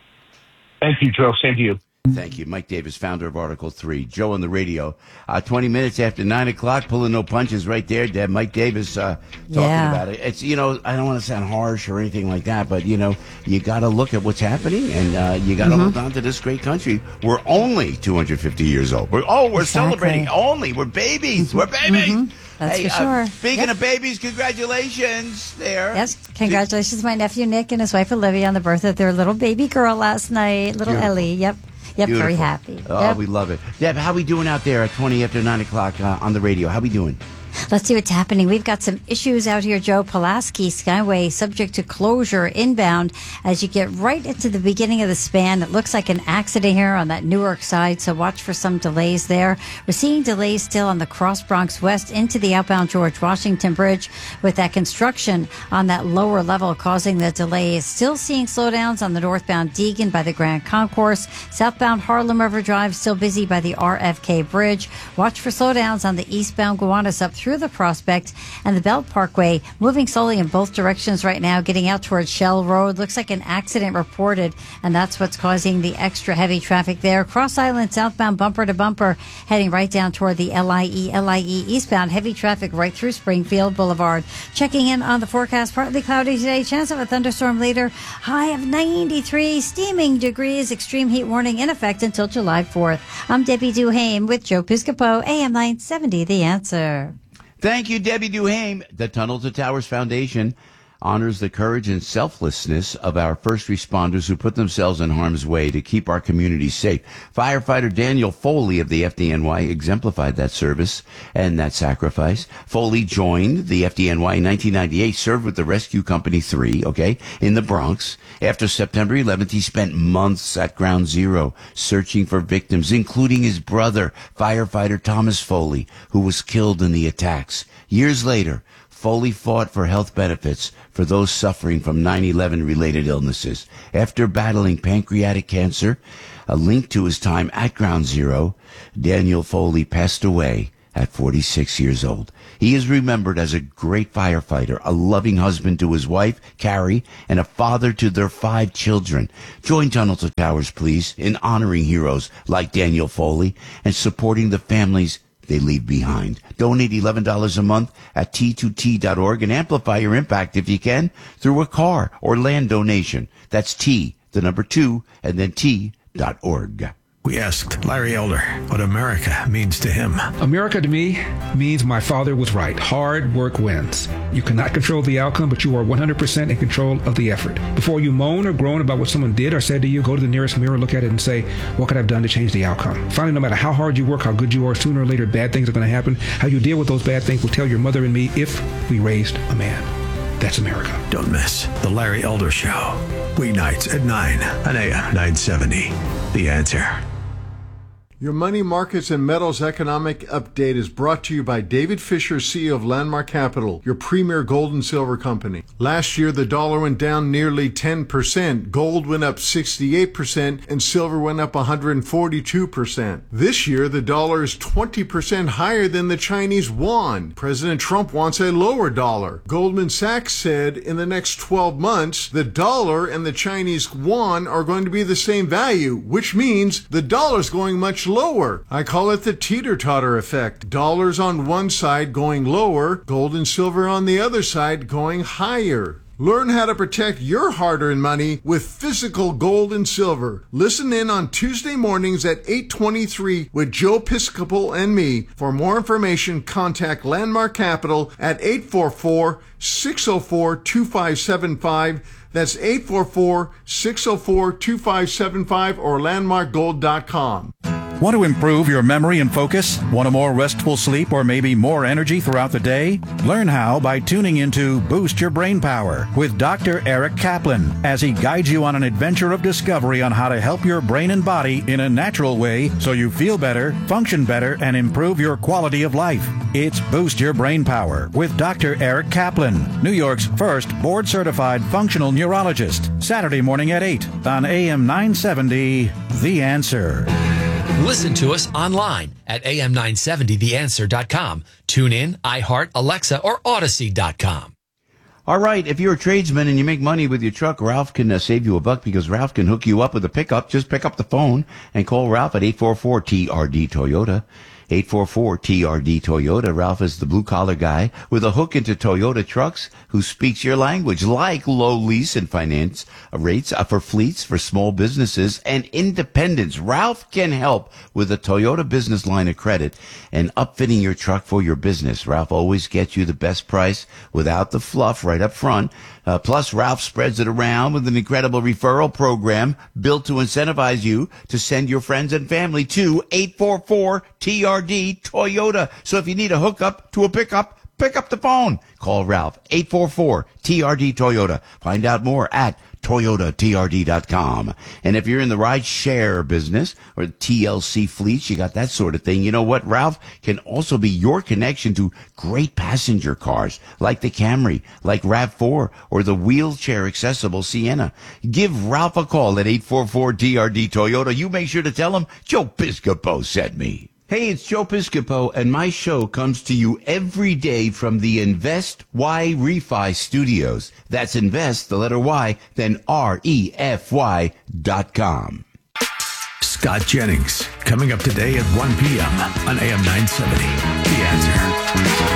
Thank you, Joe. Same to you. Thank you. Mike Davis, founder of Article three. Joe on the radio. Uh, twenty minutes after nine o'clock, pulling no punches right there, Deb. Mike Davis uh, talking Yeah. about it. It's, you know, I don't want to sound harsh or anything like that, but, you know, you got to look at what's happening, and uh, you got to Mm-hmm. hold on to this great country. We're only two hundred fifty years old. We're, oh, we're Exactly. celebrating. Only. We're babies. We're babies. Mhm. That's hey, for sure. Uh, speaking Yep. of babies, congratulations there. Yes, congratulations to my nephew Nick and his wife Olivia on the birth of their little baby girl last night, little Beautiful. Ellie. Yep, yep, very Beautiful. happy. Oh, Yep. we love it. Deb, how we doing out there at twenty after nine o'clock uh, on the radio? How we doing? Let's see what's happening. We've got some issues out here, Joe. Pulaski Skyway subject to closure inbound as you get right into the beginning of the span. It looks like an accident here on that Newark side, so watch for some delays there. We're seeing delays still on the Cross Bronx West into the outbound George Washington Bridge with that construction on that lower level causing the delays. Still seeing slowdowns on the northbound Deegan by the Grand Concourse. Southbound Harlem River Drive still busy by the R F K Bridge. Watch for slowdowns on the eastbound Gowanus up through the Prospect and the Belt Parkway, moving slowly in both directions right now, getting out towards Shell Road. Looks like an accident reported, and that's what's causing the extra heavy traffic there. Cross Island southbound bumper to bumper, heading right down toward the L I E. L I E eastbound, heavy traffic right through Springfield Boulevard. Checking in on the forecast, partly cloudy today, chance of a thunderstorm later, high of ninety-three, steaming degrees, extreme heat warning in effect until July fourth. I'm Debbie Duhame with Joe Piscopo, A M nine seventy, The Answer. Thank you, Debbie Duhame. The Tunnel to Towers Foundation honors the courage and selflessness of our first responders who put themselves in harm's way to keep our communities safe. Firefighter Daniel Foley of the F D N Y exemplified that service and that sacrifice. Foley joined the F D N Y in nineteen ninety-eight, served with the Rescue Company three, okay, in the Bronx. After September eleventh, he spent months at Ground Zero searching for victims, including his brother, firefighter Thomas Foley, who was killed in the attacks. Years later, Foley fought for health benefits for those suffering from nine eleven related illnesses. After battling pancreatic cancer, a link to his time at Ground Zero, Daniel Foley passed away at forty-six years old. He is remembered as a great firefighter, a loving husband to his wife, Carrie, and a father to their five children. Join Tunnel to Towers, please, in honoring heroes like Daniel Foley and supporting the families they leave behind. Donate eleven dollars a month at T two T dot org and amplify your impact if you can through a car or land donation. That's T, the number two, and then T dot org. We asked Larry Elder what America means to him. America to me means my father was right. Hard work wins. You cannot control the outcome, but you are one hundred percent in control of the effort. Before you moan or groan about what someone did or said to you, go to the nearest mirror, look at it, and say, what could I have done to change the outcome? Finally, no matter how hard you work, how good you are, sooner or later, bad things are going to happen. How you deal with those bad things will tell your mother and me if we raised a man. That's America. Don't miss The Larry Elder Show. Weeknights at nine on A M nine seventy. The Answer. Your Money Markets and Metals Economic Update is brought to you by David Fisher, C E O of Landmark Capital, your premier gold and silver company. Last year, the dollar went down nearly ten percent, gold went up sixty-eight percent, and silver went up one hundred forty-two percent. This year, the dollar is twenty percent higher than the Chinese yuan. President Trump wants a lower dollar. Goldman Sachs said in the next twelve months, the dollar and the Chinese yuan are going to be the same value, which means the dollar's going much lower. I call it the teeter-totter effect. Dollars on one side going lower, gold and silver on the other side going higher. Learn how to protect your hard-earned money with physical gold and silver. Listen in on Tuesday mornings at eight twenty-three with Joe Piscopo and me. For more information, contact Landmark Capital at eight four four, six zero four, two five seven five. That's eight four four, six zero four, two five seven five or landmark gold dot com. Want to improve your memory and focus? Want a more restful sleep or maybe more energy throughout the day? Learn how by tuning into Boost Your Brain Power with Doctor Eric Kaplan as he guides you on an adventure of discovery on how to help your brain and body in a natural way so you feel better, function better, and improve your quality of life. It's Boost Your Brain Power with Doctor Eric Kaplan, New York's first board-certified functional neurologist. Saturday morning at eight on A M nine seventy, The Answer. Listen to us online at A M nine seventy the answer dot com. Tune in, iHeart, Alexa, or Odyssey dot com. All right, if you're a tradesman and you make money with your truck, Ralph can uh, save you a buck because Ralph can hook you up with a pickup. Just pick up the phone and call Ralph at eight four four T R D Toyota. eight four four T R D Toyota. Ralph is the blue-collar guy with a hook into Toyota trucks who speaks your language, like low lease and finance rates for fleets, for small businesses, and independents. Ralph can help with a Toyota business line of credit and upfitting your truck for your business. Ralph always gets you the best price without the fluff right up front. Uh, plus, Ralph spreads it around with an incredible referral program built to incentivize you to send your friends and family to eight four four T R D Toyota. So if you need a hookup to a pickup, pick up the phone. Call Ralph, eight four four T R D Toyota. Find out more at Toyota T R D dot com. And if you're in the ride share business or T L C fleets, you got that sort of thing. You know what? Ralph can also be your connection to great passenger cars like the Camry, like RAV four, or the wheelchair accessible Sienna. Give Ralph a call at eight four four T R D Toyota. You make sure to tell him Joe Piscopo sent me. Hey, it's Joe Piscopo, and my show comes to you every day from the Invest Y Refi Studios. That's Invest, the letter Y, then R E F Y dot com. Scott Jennings, coming up today at one p.m. on A M nine seventy. The Answer.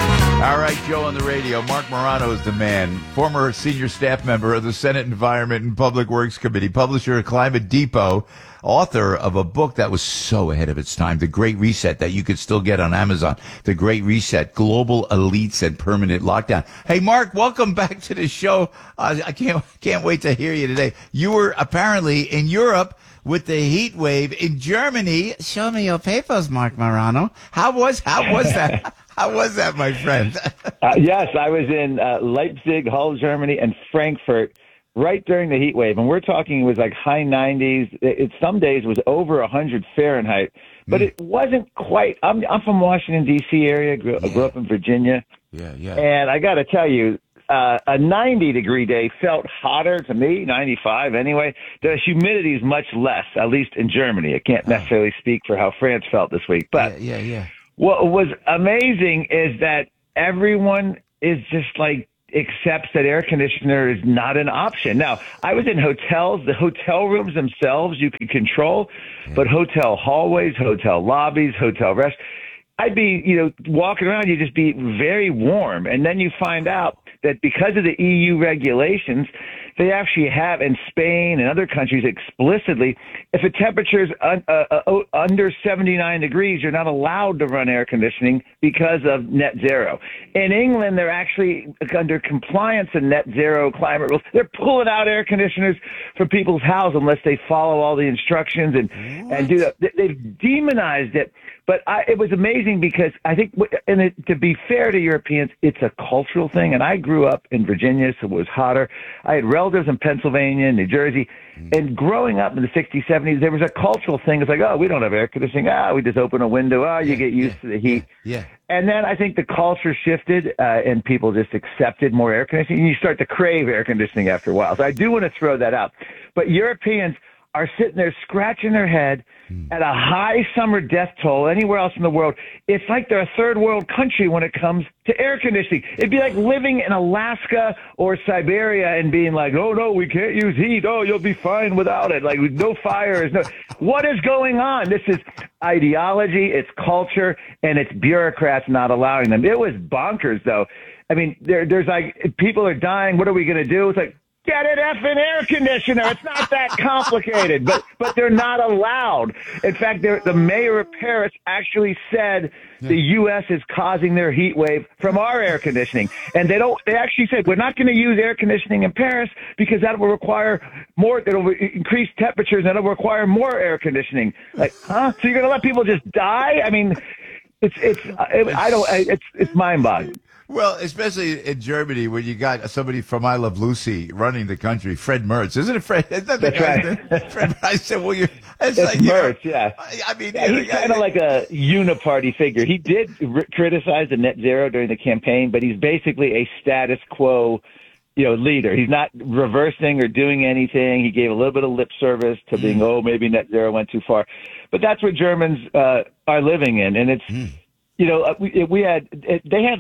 All right, Joe on the radio. Mark Morano is the man, former senior staff member of the Senate Environment and Public Works Committee, publisher of Climate Depot, author of a book that was so ahead of its time, The Great Reset, that you could still get on Amazon. The Great Reset, Global Elites and Permanent Lockdown. Hey, Mark, welcome back to the show. Uh, I can't can't wait to hear you today. You were apparently in Europe with the heat wave in Germany. Show me your papers, Mark Morano. How was how was that? How was that, my friend? uh, yes, I was in uh, Leipzig, Hull, Germany, and Frankfurt right during the heat wave. And we're talking it was like high nineties. It, it some days was over one hundred Fahrenheit. But mm. it wasn't quite. I'm, I'm from Washington, D C area. Grew, yeah. grew up in Virginia. Yeah, yeah. And I got to tell you, uh, a ninety-degree day felt hotter to me, ninety-five anyway. The humidity is much less, at least in Germany. I can't necessarily speak for how France felt this week. But yeah, yeah. yeah. What was amazing is that everyone is just like accepts that air conditioner is not an option. Now, I was in hotels. The hotel rooms themselves you could control, yeah. but hotel hallways, hotel lobbies, hotel rest, I'd be, you know, walking around, you'd just be very warm. And then you find out that because of the E U regulations, they actually have in Spain and other countries explicitly, if a temperature is un, uh, uh, under seventy-nine degrees, you're not allowed to run air conditioning because of net zero. In England, they're actually under compliance of net zero climate rules. They're pulling out air conditioners for people's houses unless they follow all the instructions and, and do that. They've demonized it. But I, it was amazing because I think, and it, to be fair to Europeans, it's a cultural thing. And I grew up in Virginia, so it was hotter. I had relatives in Pennsylvania, New Jersey. And growing up in the sixties, seventies, there was a cultural thing. It's like, oh, we don't have air conditioning. Ah, we just open a window. Ah, you yeah, get used yeah, to the heat. Yeah. And then I think the culture shifted uh, and people just accepted more air conditioning. And you start to crave air conditioning after a while. So I do want to throw that out. But Europeans are sitting there scratching their head at a high summer death toll anywhere else in the world. It's like they're a third world country when it comes to air conditioning. It'd be like living in Alaska or Siberia and being like, oh, no, we can't use heat. Oh, you'll be fine without it. Like no fires. No. What is going on? This is ideology, it's culture, and it's bureaucrats not allowing them. It was bonkers, though. I mean, there, there's like people are dying. What are we going to do? It's like, get an effing air conditioner. It's not that complicated, but but they're not allowed. In fact, the mayor of Paris actually said the U S is causing their heat wave from our air conditioning, and they don't. They actually said we're not going to use air conditioning in Paris because that will require more. It'll increase temperatures and it'll require more air conditioning. Like, huh? So you're going to let people just die? I mean, it's it's. I don't. It's it's mind-boggling. Well, especially in Germany, when you got somebody from I Love Lucy running the country, Fred Mertz, isn't it, Fred? Isn't that the That's guy's right. name? Fred, I said, well, you're, it's, It's like, you know, Mertz, yeah. I, I mean, yeah, he's kind of like a uniparty figure. He did r- criticize the net zero during the campaign, but he's basically a status quo, you know, leader. He's not reversing or doing anything. He gave a little bit of lip service to being, oh, maybe net zero went too far. But that's what Germans uh, are living in, and it's, mm. you know, we, we had they have.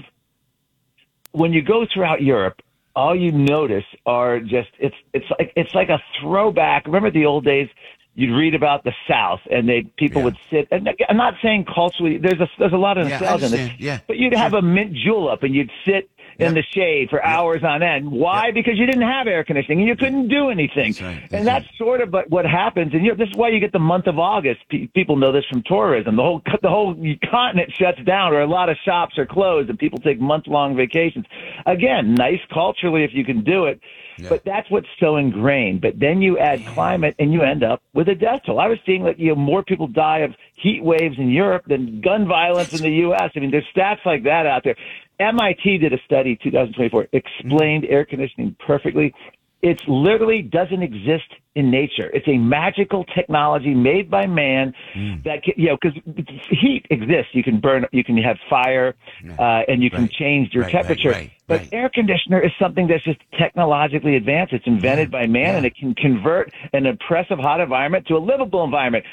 When you go throughout Europe, all you notice are just it's it's like it's like a throwback. Remember the old days? You'd read about the South, and they people yeah. would sit. And I'm not saying culturally. There's a there's a lot of yeah, nostalgia in this. Yeah, but you'd have a mint julep, and you'd sit in the shade for hours on end. Why? Because you didn't have air conditioning and you couldn't do anything. That's right. That's and that's right. sort of what happens. And you know, this is why you get the month of August. P- people know this from tourism. The whole the whole continent shuts down, or a lot of shops are closed, and people take month long vacations. Again, nice culturally if you can do it. Yeah. But that's what's so ingrained. But then you add climate, and you end up with a death toll. I was seeing that you know more people die of heat waves in Europe than gun violence in the U S. I mean, there's stats like that out there. M I T did a study, twenty twenty-four, explained air conditioning perfectly. It literally doesn't exist in nature. It's a magical technology made by man mm. that, can, you know, because heat exists. You can burn, you can have fire, uh, and you can right. change your right, temperature. Right, right, but right. air conditioner is something that's just technologically advanced. It's invented yeah, by man, yeah. and it can convert an oppressive hot environment to a livable environment.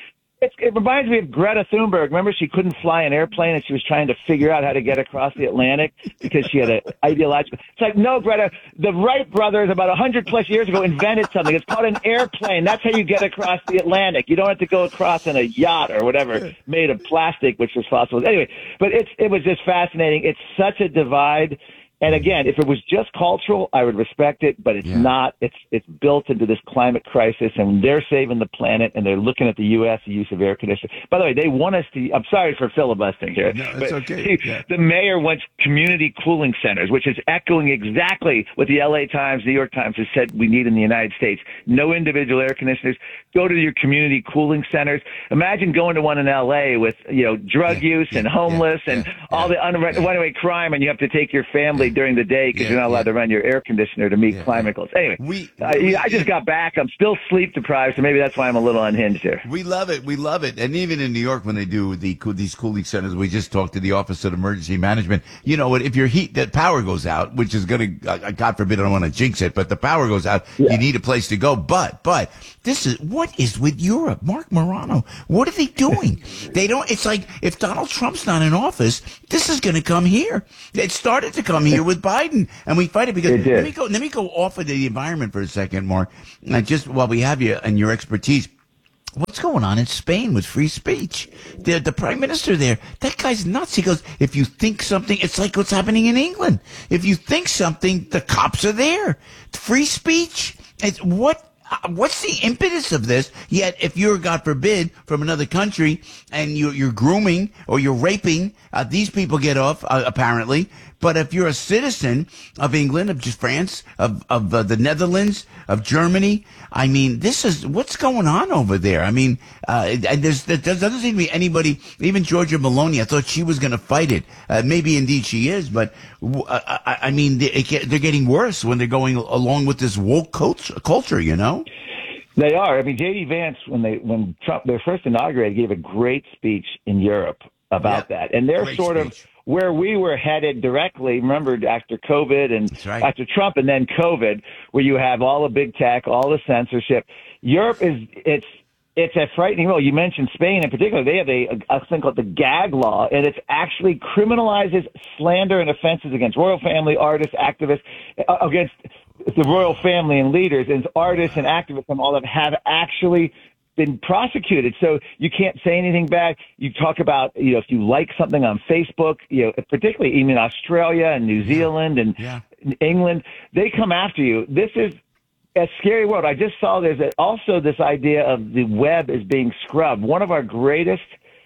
It, it reminds me of Greta Thunberg. Remember, she couldn't fly an airplane, and she was trying to figure out how to get across the Atlantic because she had an ideological. It's like, no, Greta, the Wright brothers about a hundred plus years ago invented something. It's called an airplane. That's how you get across the Atlantic. You don't have to go across in a yacht or whatever made of plastic, which was fossil. Anyway, but it's it was just fascinating. It's such a divide. And again, if it was just cultural, I would respect it, but it's yeah. not. It's it's built into this climate crisis, and they're saving the planet, and they're looking at the U S, the use of air conditioning. By the way, they want us to. I'm sorry for filibustering here. No, it's but okay. See, yeah. The mayor wants community cooling centers, which is echoing exactly what the L A Times, New York Times has said we need in the United States. No individual air conditioners. Go to your community cooling centers. Imagine going to one in L A with, you know, drug yeah, use yeah, and homeless yeah, and yeah, all yeah, the runaway yeah. crime, and you have to take your family yeah. during the day because yeah, you're not allowed yeah. to run your air conditioner to meet yeah, climate yeah. goals. Anyway, we, we, I, I just got back. I'm still sleep deprived, so maybe that's why I'm a little unhinged here. We love it. We love it. And even in New York, when they do the these cooling centers, we just talked to the Office of Emergency Management. You know, if your heat, the power goes out, which is going to, uh, God forbid, I don't want to jinx it, but the power goes out, yeah. you need a place to go. But, but this is, what is with Europe? Mark Morano, what are they doing? They don't, it's like, if Donald Trump's not in office, this is going to come here. It started to come here with Biden, and we fight it because, it let me go, let me go off of the environment for a second, Mark. Uh, just while we have you and your expertise. What's going on in Spain with free speech? The, the prime minister there, that guy's nuts. He goes, if you think something, it's like what's happening in England. If you think something, the cops are there. Free speech. It's what? What's the impetus of this? Yet, if you're, God forbid, from another country and you're, you're grooming or you're raping, uh, these people get off, uh, apparently. But if you're a citizen of England, of just France, of, of uh, the Netherlands, of Germany, I mean, this is what's going on over there. I mean, uh, and there's, there doesn't seem to be anybody, even Georgia Maloney, I thought she was going to fight it. Uh, maybe indeed she is, but uh, I, I mean, they, they're getting worse when they're going along with this woke culture, culture, you know? They are. I mean, J D Vance, when they when Trump they first inaugurated, gave a great speech in Europe about yeah, that, and they're sort speech. of where we were headed directly. Remember, after COVID and right. after Trump, and then COVID, where you have all the big tech, all the censorship. Europe is it's it's a frightening role. You mentioned Spain in particular. They have a, a thing called the gag law, and it actually criminalizes slander and offenses against royal family, artists, activists, uh, against the royal family and leaders, and artists and activists and all that have actually been prosecuted. So you can't say anything bad. You talk about, you know, if you like something on Facebook, you know, particularly even Australia and New Zealand and yeah. England, they come after you. This is a scary world. I just saw there's also this idea of the web is being scrubbed. One of our greatest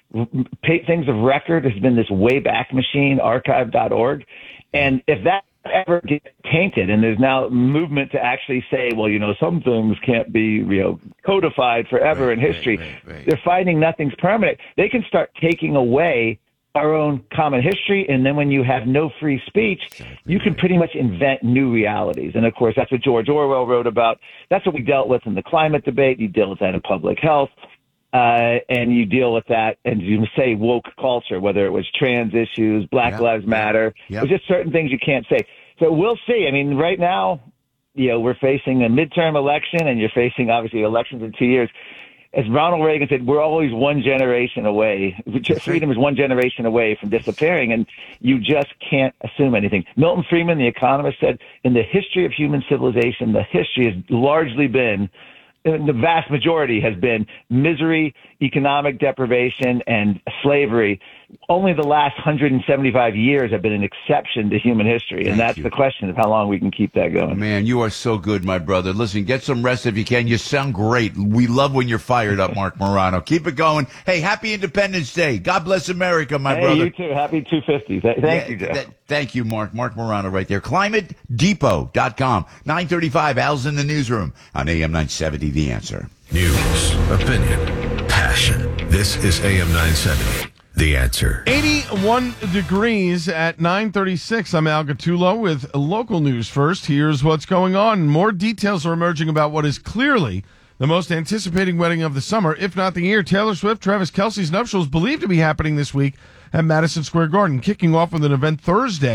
things of record has been this Wayback Machine, archive dot org. And if that ever get tainted, and there's now movement to actually say, well, you know, some things can't be, you know, codified forever right, in history. Right, right, right. They're finding nothing's permanent. They can start taking away our own common history, and then when you have no free speech, exactly you can right. pretty much invent new realities. And of course, that's what George Orwell wrote about. That's what we dealt with in the climate debate. You deal with that in public health. Uh, and you deal with that, and you say woke culture, whether it was trans issues, Black yep. Lives Matter. Yep. There's just certain things you can't say. So we'll see. I mean, right now, you know, we're facing a midterm election, and you're facing, obviously, elections in two years. As Ronald Reagan said, we're always one generation away. Freedom is one generation away from disappearing, and you just can't assume anything. Milton Friedman, the economist, said, in the history of human civilization, the history has largely been the vast majority has been misery, economic deprivation, and slavery. Only the last one hundred seventy-five years have been an exception to human history, and Thank that's you. the question of how long we can keep that going. Man, you are so good, my brother. Listen, get some rest if you can. You sound great. We love when you're fired up, Mark Morano. Keep it going. Hey, happy Independence Day. God bless America, my hey, brother. You too. Happy two fifty. Th- thank yeah, you, Jeff. Th- thank you, Mark. Mark Morano right there. climate depot dot com. nine thirty-five, Al's in the newsroom on A M nine seventy, The Answer. News, opinion, passion. This is A M nine seventy. The Answer. eighty-one degrees at nine thirty-six. I'm Al Gattulo with local news first. Here's what's going on. More details are emerging about what is clearly the most anticipated wedding of the summer, if not the year. Taylor Swift, Travis Kelce's nuptials believed to be happening this week at Madison Square Garden, kicking off with an event Thursday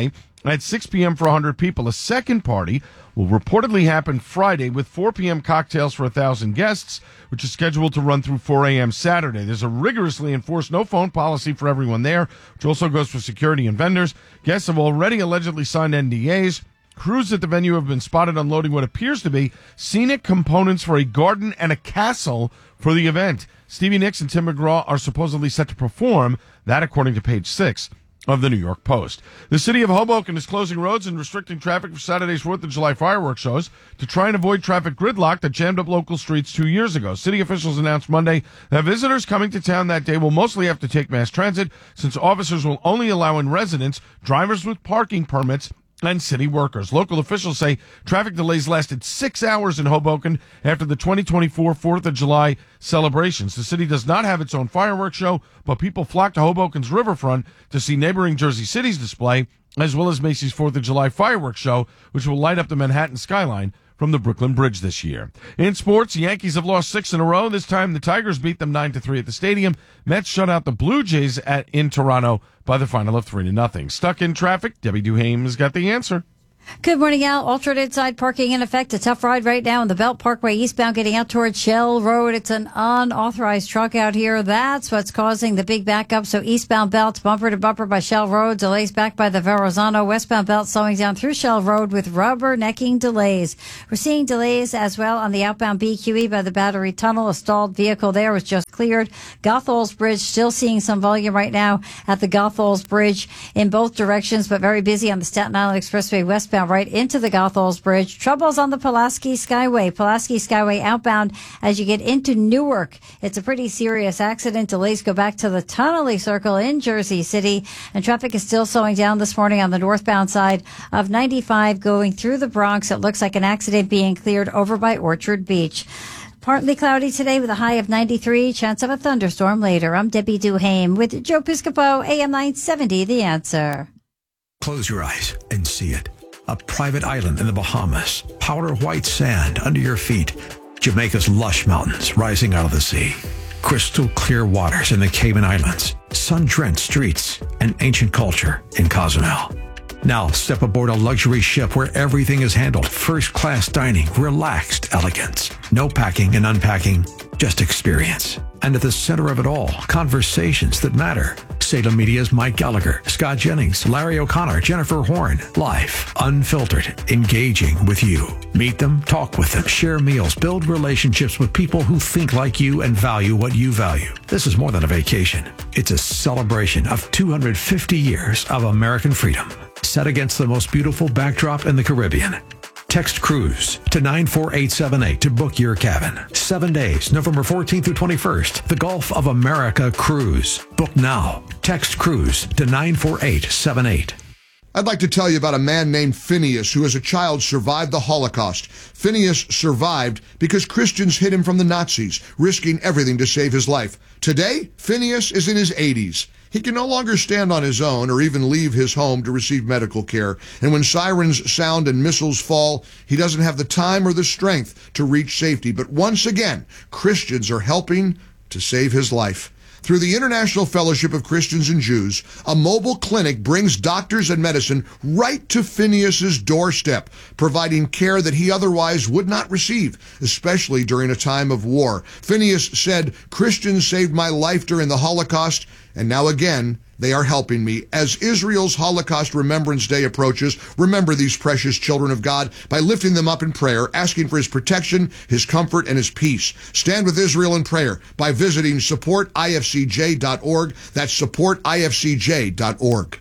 at six p.m. for one hundred people. A second party will reportedly happen Friday with four p.m. cocktails for one thousand guests, which is scheduled to run through four a.m. Saturday. There's a rigorously enforced no-phone policy for everyone there, which also goes for security and vendors. Guests have already allegedly signed N D As. Crews at the venue have been spotted unloading what appears to be scenic components for a garden and a castle for the event. Stevie Nicks and Tim McGraw are supposedly set to perform, that according to page six of the New York Post. The city of Hoboken is closing roads and restricting traffic for Saturday's fourth of July fireworks shows to try and avoid traffic gridlock that jammed up local streets two years ago. City officials announced Monday that visitors coming to town that day will mostly have to take mass transit, since officers will only allow in residents drivers with parking permits and city workers. Local officials say traffic delays lasted six hours in Hoboken after the twenty twenty-four fourth of July celebrations. The city does not have its own fireworks show, but people flock to Hoboken's riverfront to see neighboring Jersey City's display, as well as Macy's fourth of July fireworks show, which will light up the Manhattan skyline from the Brooklyn Bridge this year. In sports, the Yankees have lost six in a row. This time, the Tigers beat them nine to three at the stadium. Mets shut out the Blue Jays at in Toronto by the final of three to nothing. Stuck in traffic, Debbie Duhaime has got the answer. Good morning, Al. Alternate side parking in effect. A tough ride right now on the Belt Parkway eastbound getting out towards Shell Road. It's an unauthorized truck out here. That's what's causing the big backup. So eastbound Belt, bumper to bumper by Shell Road. Delays back by the Verrazano. Westbound Belt slowing down through Shell Road with rubbernecking delays. We're seeing delays as well on the outbound B Q E by the Battery Tunnel. A stalled vehicle there was just cleared. Gotholz Bridge, still seeing some volume right now at the Gotholz Bridge in both directions, but very busy on the Staten Island Expressway westbound right into the Gotholz Bridge. Troubles on the Pulaski Skyway. Pulaski Skyway outbound as you get into Newark. It's a pretty serious accident. Delays go back to the Tunnelly Circle in Jersey City, and traffic is still slowing down this morning on the northbound side of ninety-five going through the Bronx. It looks like an accident being cleared over by Orchard Beach. Partly cloudy today with a high of ninety-three. Chance of a thunderstorm later. I'm Debbie Duhaime with Joe Piscopo, A M nine seventy, The Answer. Close your eyes and see it. A private island in the Bahamas, powder white sand under your feet, Jamaica's lush mountains rising out of the sea, crystal clear waters in the Cayman Islands, sun-drenched streets, and ancient culture in Cozumel. Now step aboard a luxury ship where everything is handled first-class dining, relaxed elegance, no packing and unpacking, just experience. And at the center of it all, conversations that matter. Salem Media's Mike Gallagher, Scott Jennings, Larry O'Connor, Jennifer Horn. Live, unfiltered, engaging with you. Meet them, talk with them, share meals, build relationships with people who think like you and value what you value. This is more than a vacation. It's a celebration of two hundred fifty years of American freedom, set against the most beautiful backdrop in the Caribbean. Text cruise to nine four eight seven eight to book your cabin. Seven days, November fourteenth through twenty-first. The Gulf of America Cruise. Book now. Text cruise to nine four eight seven eight. I'd like to tell you about a man named Phineas who as a child survived the Holocaust. Phineas survived because Christians hid him from the Nazis, risking everything to save his life. Today, Phineas is in his eighties. He can no longer stand on his own or even leave his home to receive medical care. And when sirens sound and missiles fall, he doesn't have the time or the strength to reach safety. But once again, Christians are helping to save his life. Through the International Fellowship of Christians and Jews, a mobile clinic brings doctors and medicine right to Phineas's doorstep, providing care that he otherwise would not receive, especially during a time of war. Phineas said, "Christians saved my life during the Holocaust, and now again, they are helping me." As Israel's Holocaust Remembrance Day approaches, remember these precious children of God by lifting them up in prayer, asking for his protection, his comfort, and his peace. Stand with Israel in prayer by visiting support I F C J dot org. That's support I F C J dot org.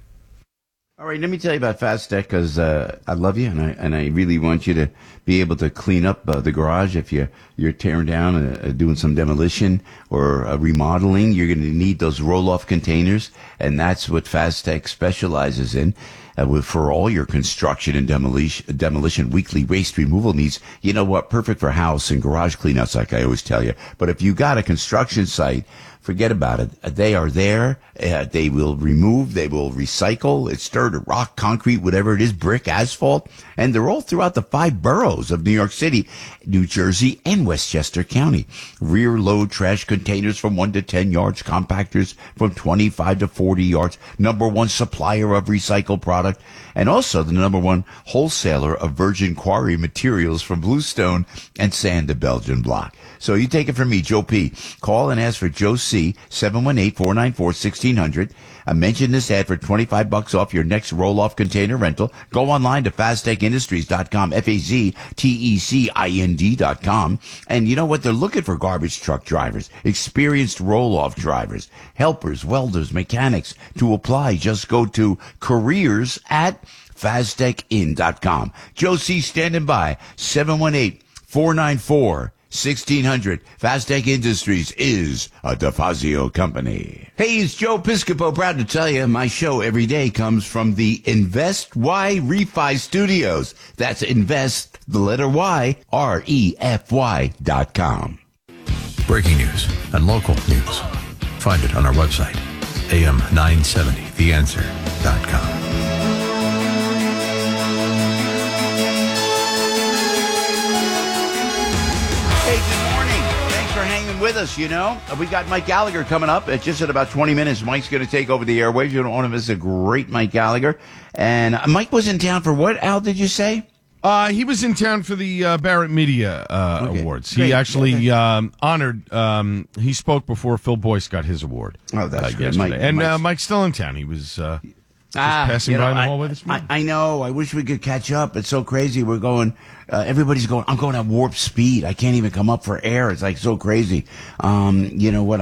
All right, let me tell you about Fastech because uh, I love you, and I and I really want you to be able to clean up uh, the garage if you you're tearing down, uh, doing some demolition or uh, remodeling. You're going to need those roll-off containers, and that's what Fastech specializes in. Uh, with, for all your construction and demolition, demolition weekly waste removal needs. You know what? Perfect for house and garage cleanouts, like I always tell you. But if you got a construction site, forget about it. They are there. Uh, they will remove. They will recycle. It's dirt, rock, concrete, whatever it is, brick, asphalt. And they're all throughout the five boroughs of New York City, New Jersey, and Westchester County. Rear load trash containers from one to ten yards, compactors from twenty-five to forty yards. Number one supplier of recycled products. product, and also the number one wholesaler of virgin quarry materials from bluestone and sand to Belgian block. So you take it from me, Joe P. Call and ask for Joe C, seven one eight, four nine four, one six zero zero. I mentioned this ad for twenty-five bucks off your next roll-off container rental. Go online to faztec industries dot com, F A Z T E C I N D dot com. And you know what? They're looking for garbage truck drivers, experienced roll-off drivers, helpers, welders, mechanics. To apply, just go to careers at faztec in dot com. Joe C. standing by, seven one eight, four nine four, sixteen hundred. Faztec Industries is a DeFazio company. Hey, it's Joe Piscopo. Proud to tell you my show every day comes from the Invest Y Refi Studios. That's Invest, the letter Y, R E F Y dot com. Breaking news and local news. Find it on our website, A M nine seventy the answer dot com. Hey, good morning. Thanks for hanging with us, you know. We got Mike Gallagher coming up at just in about twenty minutes. Mike's going to take over the airwaves. You don't want to miss a great Mike Gallagher. And Mike was in town for what, Al, did you say? Uh, he was in town for the uh, Barrett Media uh, Okay. Awards. Great. He actually Okay. um, honored, um, he spoke before Phil Boyce got his award. Oh, that's uh, good. yesterday. Mike- and uh, Mike's- Mike's still in town. He was uh, just Ah, passing you know, by in the I- hallway this morning. I, I know. I wish we could catch up. It's so crazy. We're going, uh, everybody's going, I'm going at warp speed. I can't even come up for air. It's like so crazy. Um, you know what?